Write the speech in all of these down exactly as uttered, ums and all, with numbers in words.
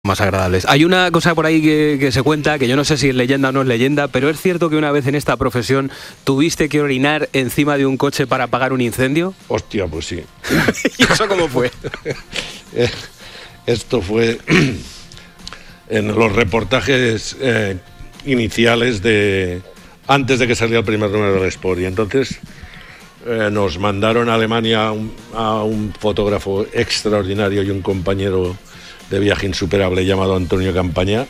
más agradables. Hay una cosa por ahí que, que se cuenta, que yo no sé si es leyenda o no es leyenda, pero es cierto que una vez en esta profesión tuviste que orinar encima de un coche para apagar un incendio. Hostia, pues sí. ¿Y eso cómo fue? Esto fue en los reportajes eh, iniciales de antes de que saliera el primer número del Sport, y entonces eh, nos mandaron a Alemania a un, a un fotógrafo extraordinario y un compañero de viaje insuperable llamado Antonio Campaña,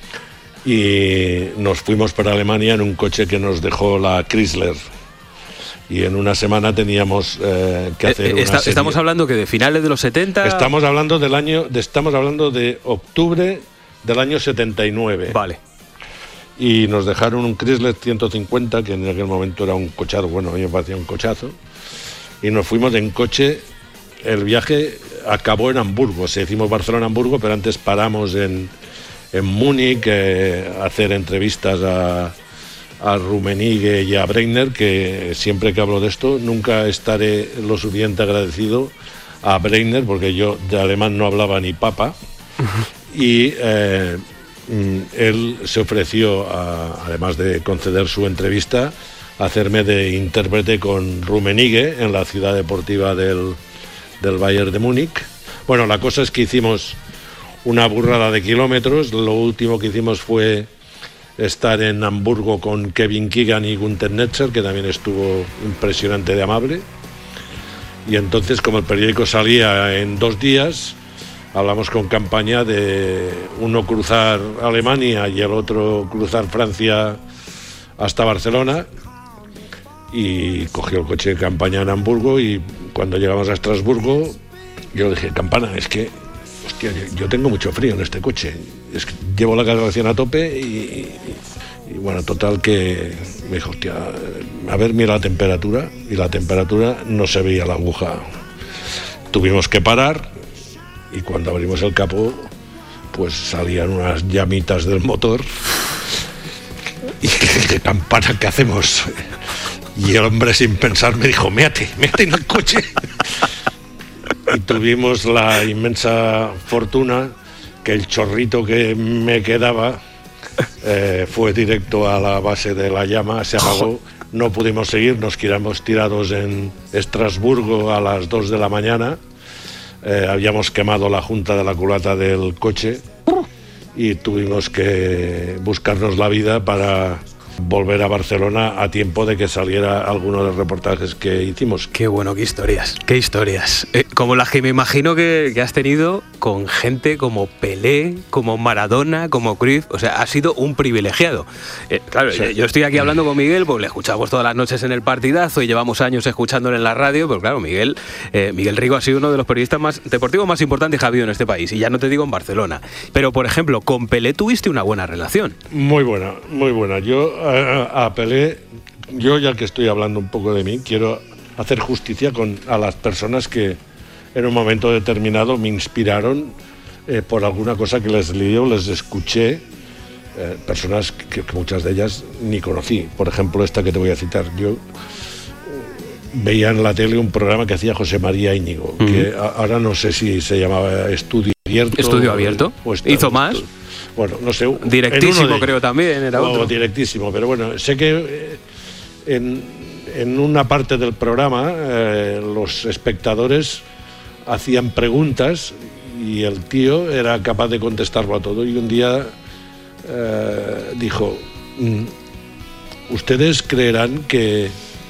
y nos fuimos para Alemania en un coche que nos dejó la Chrysler, y en una semana teníamos eh, que hacer eh, una está, serie. Estamos hablando que de finales de los setenta. Estamos hablando del año, de, estamos hablando de octubre del año setenta y nueve. Vale. Y nos dejaron un Chrysler ciento cincuenta, que en aquel momento era un cochazo, bueno, a mí me parecía un cochazo, y nos fuimos en coche. El viaje acabó en Hamburgo, o sea, hicimos Barcelona-Hamburgo, pero antes paramos en, en Múnich eh, a hacer entrevistas a, a Rummenigge y a Breitner, que siempre que hablo de esto nunca estaré lo suficiente agradecido a Breitner, porque yo de alemán no hablaba ni papa, y eh, él se ofreció, a, además de conceder su entrevista, a hacerme de intérprete con Rummenigge en la ciudad deportiva del del Bayern de Múnich. Bueno, la cosa es que hicimos una burrada de kilómetros. Lo último que hicimos fue estar en Hamburgo con Kevin Keegan y Günther Netzer, que también estuvo impresionante de amable. Y entonces, como el periódico salía en dos días, hablamos con Campaña de uno cruzar Alemania y el otro cruzar Francia hasta Barcelona, y cogió el coche de Campaña en Hamburgo, y cuando llegamos a Estrasburgo yo dije: Campana, es que hostia, yo tengo mucho frío en este coche, es que llevo la calefacción a tope, y, y, y bueno, total que me dijo: hostia, a ver, mira la temperatura, y la temperatura no se veía la aguja. Tuvimos que parar, y cuando abrimos el capó pues salían unas llamitas del motor, y dije: Campana, ¿qué hacemos? Y el hombre, sin pensar, me dijo: méate, méate en el coche. Y tuvimos la inmensa fortuna que el chorrito que me quedaba eh, fue directo a la base de la llama, se apagó, no pudimos seguir, nos quedamos tirados en Estrasburgo a las dos de la mañana, eh, habíamos quemado la junta de la culata del coche y tuvimos que buscarnos la vida para volver a Barcelona a tiempo de que saliera alguno de los reportajes que hicimos. Qué bueno, qué historias, qué historias. Eh, como las que me imagino que, que has tenido con gente como Pelé, como Maradona, como Cruyff. O sea, has sido un privilegiado. Eh, claro, sí. Yo estoy aquí hablando con Miguel, pues le escuchamos todas las noches en el Partidazo y llevamos años escuchándole en la radio, pero claro, Miguel, eh, Miguel Rigo ha sido uno de los periodistas más deportivos más importantes que ha habido en este país, y ya no te digo en Barcelona. Pero, por ejemplo, con Pelé tuviste una buena relación. Muy buena, muy buena. Yo a, a Pelé, yo ya que estoy hablando un poco de mí, quiero hacer justicia con, a las personas que en un momento determinado me inspiraron eh, por alguna cosa que les leí o les escuché, eh, personas que, que muchas de ellas ni conocí. Por ejemplo, esta que te voy a citar. Yo veía en la tele un programa que hacía José María Íñigo, uh-huh. que a, ahora no sé si se llamaba Estudio Abierto. ¿Estudio Abierto? O, o ¿Hizo más? Bueno, no sé. Directísimo, creo también, era oh, otro. Directísimo, pero bueno, sé que eh, en, en una parte del programa eh, los espectadores hacían preguntas y el tío era capaz de contestarlo a todo, y un día eh, dijo: ustedes creerán que,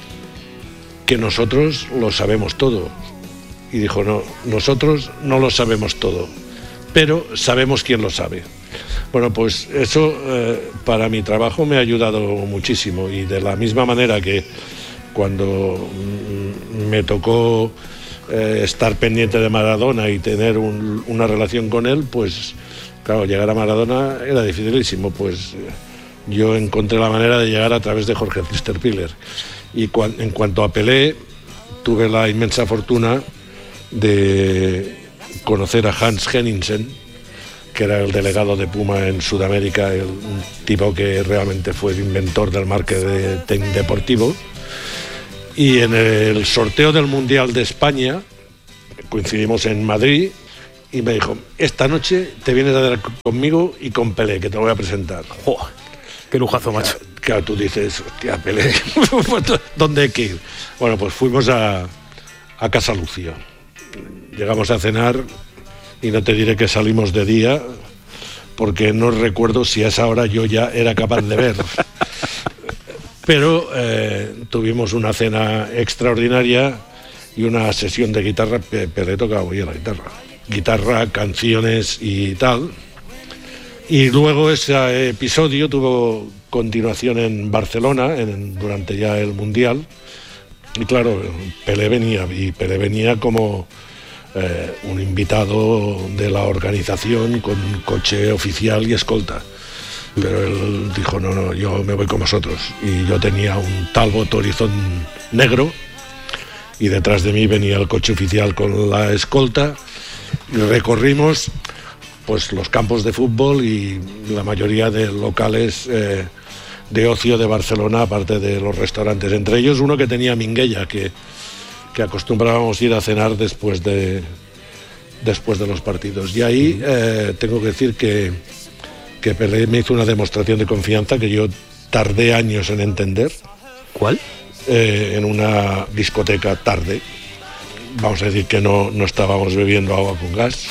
que nosotros lo sabemos todo. Y dijo: no, nosotros no lo sabemos todo, pero sabemos quién lo sabe. Bueno, pues eso eh, para mi trabajo me ha ayudado muchísimo, y de la misma manera que cuando mm, me tocó eh, estar pendiente de Maradona y tener un, una relación con él, pues claro, llegar a Maradona era dificilísimo, pues eh, yo encontré la manera de llegar a través de Jorge Pfister-Piller. Y cuan, en cuanto a Pelé, tuve la inmensa fortuna de conocer a Hans Henningsen, que era el delegado de Puma en Sudamérica, el, un tipo que realmente fue el inventor del marketing deportivo. Y en el sorteo del Mundial de España coincidimos en Madrid, y me dijo, esta noche te vienes a ver conmigo y con Pelé, que te lo voy a presentar. ¡Oh! ¡Qué lujazo, macho! Claro, claro, tú dices, hostia, Pelé, ¿dónde hay que ir? Bueno, pues fuimos a, a Casa Lucio. Llegamos a cenar y no te diré que salimos de día, porque no recuerdo si a esa hora yo ya era capaz de ver. Pero eh, tuvimos una cena extraordinaria y una sesión de guitarra. Pelé tocaba muy bien la guitarra. Guitarra, canciones y tal. Y luego ese episodio tuvo continuación en Barcelona, en, durante ya el Mundial. Y claro, Pelé venía, y Pelé venía como eh, un invitado de la organización con coche oficial y escolta. Pero él dijo, no, no, yo me voy con vosotros. Y yo tenía un Talbot Horizon negro y detrás de mí venía el coche oficial con la escolta y recorrimos pues los campos de fútbol y la mayoría de locales eh, de ocio de Barcelona, aparte de los restaurantes, entre ellos uno que tenía Minguella, que, que acostumbrábamos ir a cenar después de, después de los partidos. Y ahí eh, tengo que decir que que Pelé me hizo una demostración de confianza que yo tardé años en entender. ¿Cuál? Eh, en una discoteca tarde. Vamos a decir que no, no estábamos bebiendo agua con gas.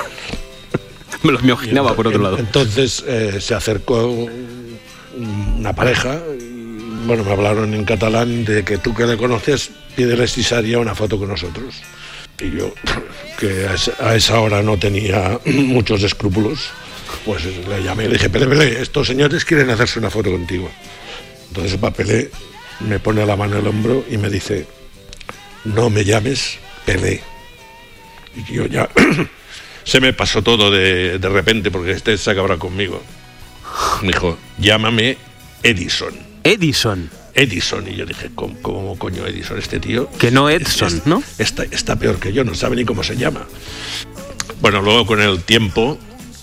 Me lo imaginaba por otro lado. Entonces eh, se acercó una pareja y, bueno, me hablaron en catalán de que tú que le conoces, pídele si se haría una foto con nosotros. Y yo, que a esa, a esa hora no tenía muchos escrúpulos, pues le llamé y le dije, Pelé, Pelé, estos señores quieren hacerse una foto contigo. Entonces Pelé me pone la mano en el hombro y me dice, no me llames Pelé. Y yo ya se me pasó todo de, de repente, porque este se acabará conmigo. Me dijo, llámame Edison. Edison. Edison. Y yo dije, ¿cómo, cómo coño Edison este tío? Que no Edson, es, es, ¿no? Está, está peor que yo, no sabe ni cómo se llama. Bueno, luego con el tiempo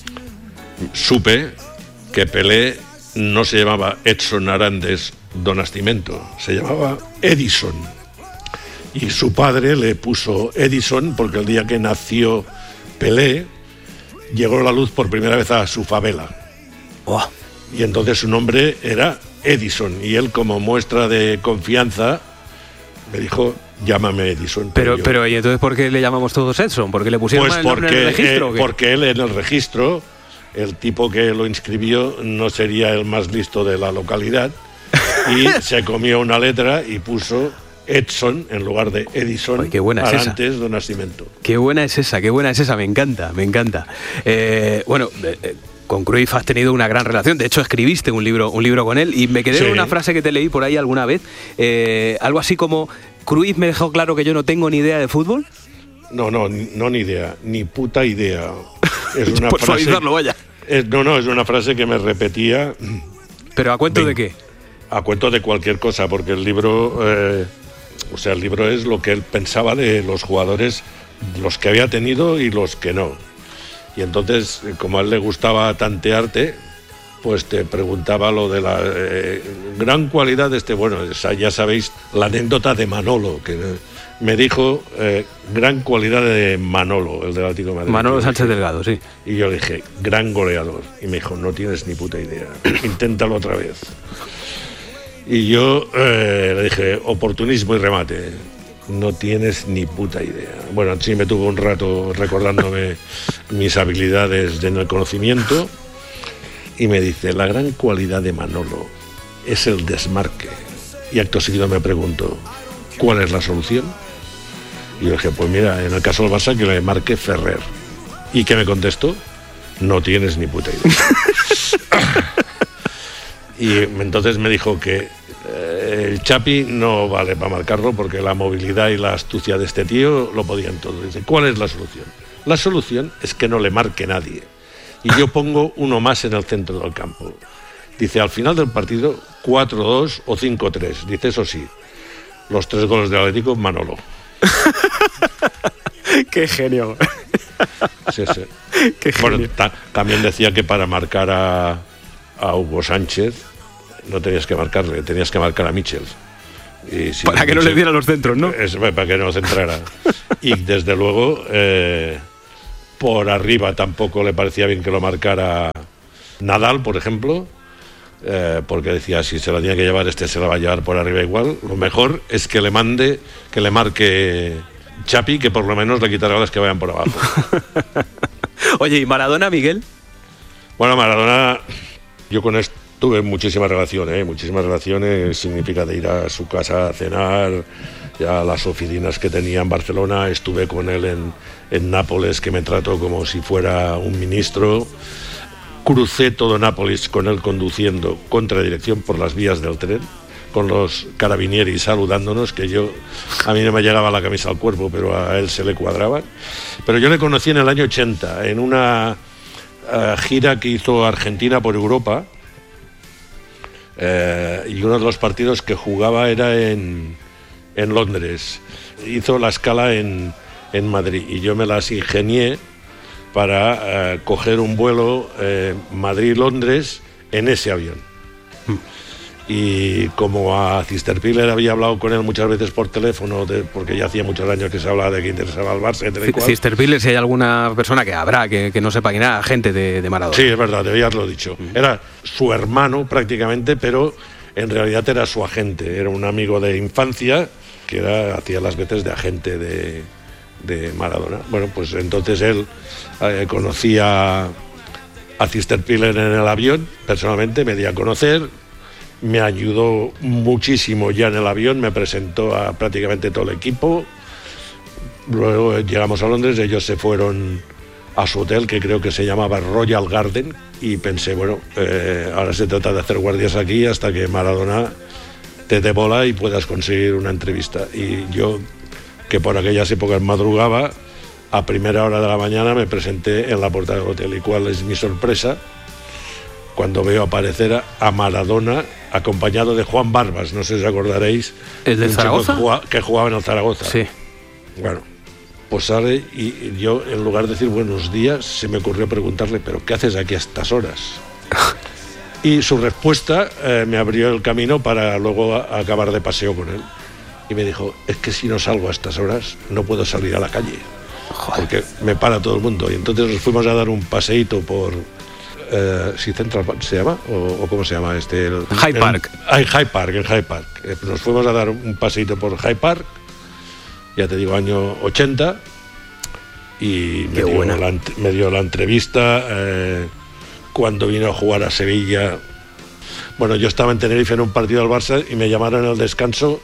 supe que Pelé no se llamaba Edson Arandes do Nascimento, se llamaba Edison. Y su padre le puso Edison porque el día que nació Pelé llegó la luz por primera vez a su favela. Oh. Y entonces su nombre era Edison. Y él, como muestra de confianza, me dijo, llámame Edison. Pero, yo, pero ¿y entonces por qué le llamamos todos Edson? ¿Porque le pusieron pues el nombre porque, en el registro? Eh, ¿o qué? porque él en el registro, el tipo que lo inscribió no sería el más listo de la localidad y se comió una letra y puso Edson en lugar de Edison. Ay, qué buena es Arantes do Nascimento. Qué buena es esa, qué buena es esa, me encanta, me encanta. Eh, bueno, eh, con Cruyff has tenido una gran relación, de hecho escribiste un libro, un libro con él y me quedé sí. en una frase que te leí por ahí alguna vez, eh, algo así como, Cruyff me dejó claro que yo no tengo ni idea de fútbol. No, no, no ni idea, ni puta idea. Es una por frase, suavizarlo, vaya. Es, no, no, es una frase que me repetía. ¿Pero a cuento Ven, de qué? A cuento de cualquier cosa, porque el libro, eh, o sea, el libro es lo que él pensaba de los jugadores, los que había tenido y los que no. Y entonces, como a él le gustaba tantearte, pues te preguntaba lo de la eh, gran cualidad de este, bueno, ya sabéis, la anécdota de Manolo, que me dijo, eh, gran cualidad de Manolo, el del Atlético de Madrid. Manolo Sánchez Delgado, sí. Y yo le dije, gran goleador. Y me dijo, no tienes ni puta idea, inténtalo otra vez. Y yo eh, le dije, oportunismo y remate. No tienes ni puta idea. Bueno, sí me tuvo un rato recordándome mis habilidades en el conocimiento y me dice, la gran cualidad de Manolo es el desmarque. Y acto seguido me pregunto, ¿cuál es la solución? Y yo dije, pues mira, en el caso del Barça que le marque Ferrer. ¿Y qué me contestó? No tienes ni puta idea. Y entonces me dijo que eh, el Chapi no vale para marcarlo porque la movilidad y la astucia de este tío lo podían todo. Dice, ¿cuál es la solución? La solución es que no le marque nadie. Y yo pongo uno más en el centro del campo. Dice, al final del partido, cuatro dos o cinco tres. Dice, eso sí, los tres goles del Atlético, Manolo. ¡Qué genio! Sí, sí. Qué genio. Bueno, ta- también decía que para marcar a, a Hugo Sánchez no tenías que marcarle, tenías que marcar a Michel. Y si para que Michel, no le diera los centros, ¿no? Es, para que no centrara. Y desde luego, eh, Por arriba tampoco le parecía bien que lo marcara Nadal, por ejemplo, eh, porque decía, si se la tiene que llevar, este se la va a llevar por arriba igual. Lo mejor es que le mande, que le marque Chapi, que por lo menos le quitará las que vayan por abajo. Oye, ¿y Maradona, Miguel? Bueno, Maradona, yo con él tuve muchísimas relaciones, ¿eh? muchísimas relaciones, significa de ir a su casa a cenar, ya las oficinas que tenía en Barcelona, estuve con él en, en Nápoles, que me trató como si fuera un ministro, crucé todo Nápoles con él conduciendo contradirección por las vías del tren, con los carabinieri saludándonos, que yo, a mí no me llegaba la camisa al cuerpo, pero a él se le cuadraban. Pero yo le conocí en el año ochenta, en una uh, gira que hizo Argentina por Europa, uh, y uno de los partidos que jugaba era en, en Londres. Hizo la escala en, en Madrid, y yo me las ingenié para uh, coger un vuelo uh, Madrid-Londres en ese avión. Mm. Y como a Cisterpiller había hablado con él muchas veces por teléfono, de, porque ya hacía muchos años que se hablaba de que interesaba al Barça. Cisterpiller, si hay alguna persona que habrá que, que no sepa quién era, gente de, de Maradona. Sí, es verdad, debía haberlo dicho. Mm. Era su hermano prácticamente, pero en realidad era su agente. Era un amigo de infancia que era, hacía las veces de agente de, de Maradona. Bueno, pues entonces él eh, conocía a Cisterpiller en el avión, personalmente, me di a conocer. Me ayudó muchísimo ya en el avión, me presentó a prácticamente todo el equipo. Luego llegamos a Londres, ellos se fueron a su hotel, que creo que se llamaba Royal Garden, y pensé, bueno, eh, ahora se trata de hacer guardias aquí hasta que Maradona te dé bola y puedas conseguir una entrevista. Y yo, que por aquellas épocas madrugaba, a primera hora de la mañana me presenté en la puerta del hotel. ¿Y cuál es mi sorpresa? Cuando veo aparecer a Maradona acompañado de Juan Barbas, no sé si acordaréis. ¿El de Zaragoza? Que jugaba, que jugaba en el Zaragoza. Sí. Bueno, pues sale y yo, en lugar de decir buenos días, se me ocurrió preguntarle, ¿pero qué haces aquí a estas horas? Y su respuesta eh, me abrió el camino para luego a, a acabar de paseo con él. Y me dijo, es que si no salgo a estas horas, no puedo salir a la calle. Joder. Porque me para todo el mundo. Y entonces nos fuimos a dar un paseíto por... Uh, si Central Park se llama o, o cómo se llama este el, Hyde Park. El, Hyde Park, en Hyde Park. Eh, nos fuimos a dar un paseíto por Hyde Park, ya te digo, año ochenta, y me dio, la, me dio la entrevista eh, cuando vino a jugar a Sevilla. Bueno, yo estaba en Tenerife en un partido del Barça y me llamaron al descanso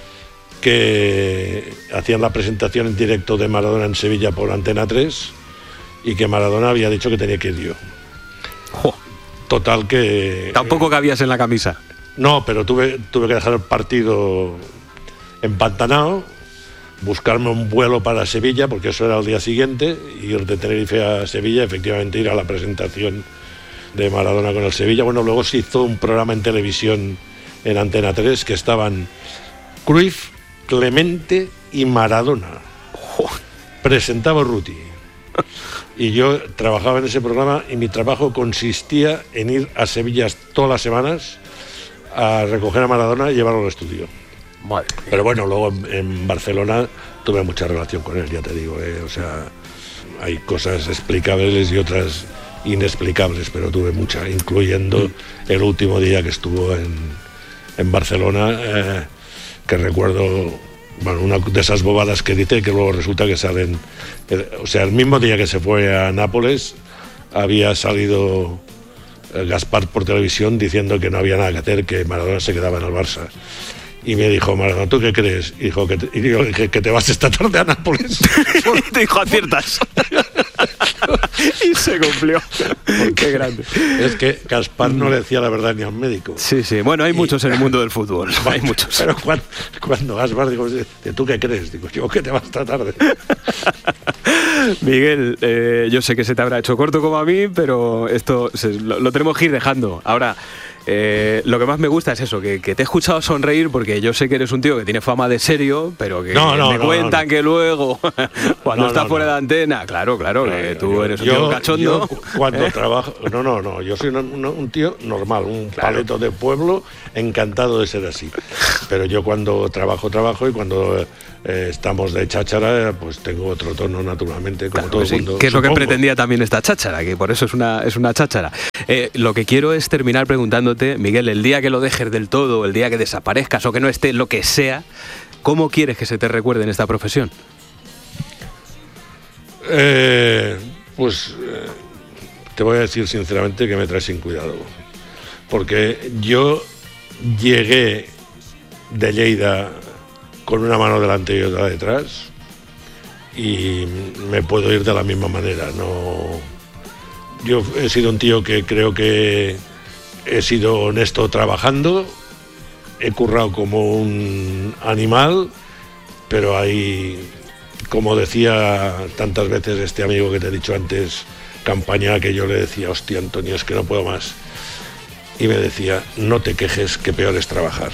que hacían la presentación en directo de Maradona en Sevilla por Antena tres y que Maradona había dicho que tenía que ir yo. Jo. Total que... Tampoco cabías en la camisa. No, pero tuve, tuve que dejar el partido empantanado, buscarme un vuelo para Sevilla, porque eso era el día siguiente, ir de Tenerife a Sevilla, efectivamente ir a la presentación de Maradona con el Sevilla. Bueno, luego se hizo un programa en televisión en Antena tres que estaban Cruyff, Clemente y Maradona. Jo. Presentaba Ruti. Y yo trabajaba en ese programa y mi trabajo consistía en ir a Sevilla todas las semanas a recoger a Maradona y llevarlo al estudio. Madre. Pero bueno, luego en, en Barcelona tuve mucha relación con él, ya te digo, ¿eh? O sea, hay cosas explicables y otras inexplicables, pero tuve mucha, incluyendo mm. el último día que estuvo en, en Barcelona, eh, que recuerdo... Bueno, una de esas bobadas que dice que luego resulta que salen... El, o sea, el mismo día que se fue a Nápoles había salido Gaspar por televisión diciendo que no había nada que hacer, que Maradona se quedaba en el Barça. Y me dijo, Maradona, ¿tú qué crees? Y dijo, que te, y digo, que, que te vas esta tarde a Nápoles. Y te dijo, aciertas. Y se cumplió. Qué grande. Es que Gaspar no le decía la verdad ni a un médico. Sí, sí. Bueno, hay y, muchos en el mundo del fútbol. Hay muchos. Pero cuando, cuando Gaspar dijo, ¿tú qué crees? Digo, yo que te vas esta tarde. Miguel, eh, yo sé que se te habrá hecho corto como a mí, pero esto se, lo, lo tenemos que ir dejando. Ahora, Eh, lo que más me gusta es eso, que, que te he escuchado sonreír, porque yo sé que eres un tío que tiene fama de serio, pero que no, no, me no, cuentan no, no. que luego, cuando no, estás no, fuera no. de antena, claro, claro, No, que no, tú yo, eres un yo, tío cachondo. Yo cuando ¿eh? trabajo, no, no, no, yo soy un, un, un tío normal, un Claro. paleto de pueblo, encantado de ser así. Pero yo cuando trabajo, trabajo y cuando eh, estamos de cháchara, pues tengo otro tono naturalmente, como Claro todo que el sí, mundo. que es lo que supongo. pretendía también esta cháchara, que por eso es una, es una cháchara. Eh, lo que quiero es terminar preguntándote, Miguel, el día que lo dejes del todo, el día que desaparezcas o que no esté, lo que sea, ¿cómo quieres que se te recuerde en esta profesión? Eh, pues eh, te voy a decir sinceramente que me trae sin cuidado. Porque yo llegué de Lleida con una mano delante y otra detrás y me puedo ir de la misma manera. No, yo he sido un tío que creo que he sido honesto trabajando, he currado como un animal, pero hay, como decía tantas veces este amigo que te he dicho antes, Campaña, que yo le decía, hostia, Antonio, es que no puedo más. Y me decía, no te quejes, que peor es trabajar.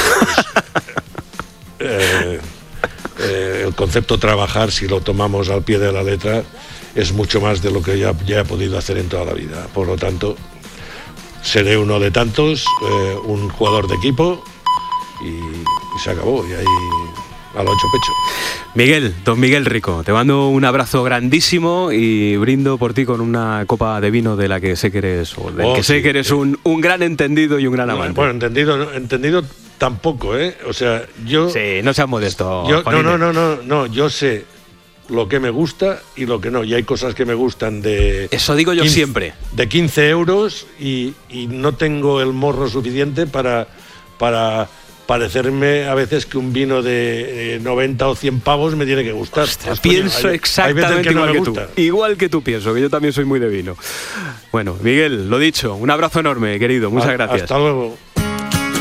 eh, eh, el concepto trabajar, si lo tomamos al pie de la letra, es mucho más de lo que ya, ya he podido hacer en toda la vida. Por lo tanto, seré uno de tantos, eh, un jugador de equipo y, y se acabó. Y ahí a lo hecho pecho. Miguel, don Miguel Rico, te mando un abrazo grandísimo y brindo por ti con una copa de vino de la que sé que eres, o del Oh, que sé sí, que eres sí. un, un gran entendido y un gran amante. Bueno, entendido, entendido tampoco, ¿eh? O sea, yo... Sí, no seas modesto. yo no, Juanine. no, no, no, no, yo sé lo que me gusta y lo que no. Y hay cosas que me gustan de... Eso digo yo quince siempre. De quince euros y, y no tengo el morro suficiente para, para parecerme a veces que un vino de eh, noventa o cien pavos me tiene que gustar. Ostras, Pues, coño, pienso hay- exactamente hay veces que no igual me que gusta. tú. Igual que tú pienso, que yo también soy muy de vino. Bueno, Miguel, lo dicho, un abrazo enorme, querido. Muchas Ha- gracias. Hasta luego.